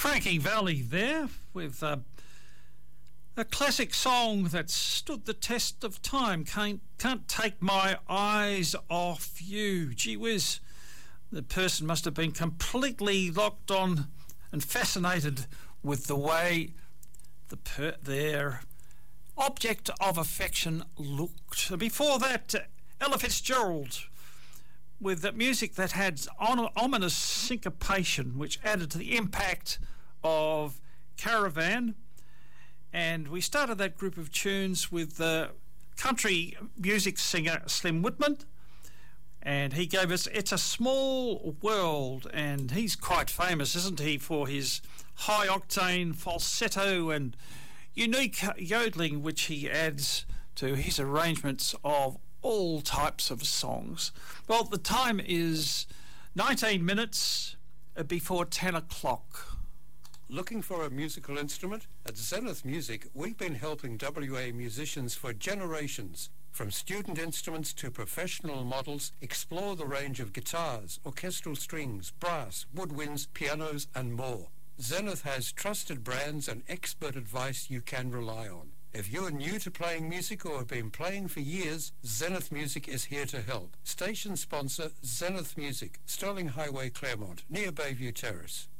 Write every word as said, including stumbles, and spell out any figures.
Cranky Valley there with uh, a classic song that stood the test of time. Can't, can't take my eyes off you. Gee whiz, the person must have been completely locked on and fascinated with the way the per- their object of affection looked. Before that, uh, Ella Fitzgerald with the music that had on- ominous syncopation, which added to the impact of Caravan. And we started that group of tunes with the country music singer Slim Whitman, and he gave us It's a Small World, and he's quite famous, isn't he, for his high-octane falsetto and unique yodeling which he adds to his arrangements of all types of songs. Well, the time is nineteen minutes before ten o'clock. Looking for a musical instrument? At Zenith Music, we've been helping W A musicians for generations. From student instruments to professional models, explore the range of guitars, orchestral strings, brass, woodwinds, pianos, and more. Zenith has trusted brands and expert advice you can rely on. If you're new to playing music or have been playing for years, Zenith Music is here to help. Station sponsor Zenith Music, Sterling Highway, Claremont, near Bayview Terrace.